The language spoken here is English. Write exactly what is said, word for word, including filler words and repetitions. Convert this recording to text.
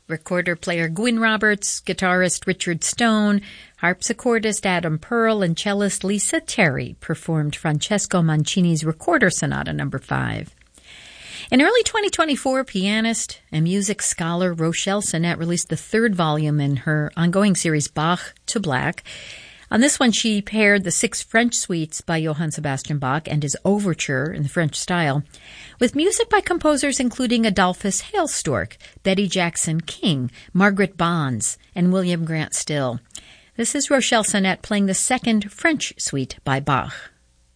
recorder player Gwyn Roberts, guitarist Richard Stone, harpsichordist Adam Pearl, and cellist Lisa Terry performed Francesco Mancini's Recorder Sonata number five. In early twenty twenty-four, pianist and music scholar Rochelle Sinnett released the third volume in her ongoing series Bach to Black. On this one, she paired the six French suites by Johann Sebastian Bach and his overture in the French style with music by composers including Adolphus Hailstork, Betty Jackson King, Margaret Bonds, and William Grant Still. This is Rochelle Sinnett playing the second French suite by Bach.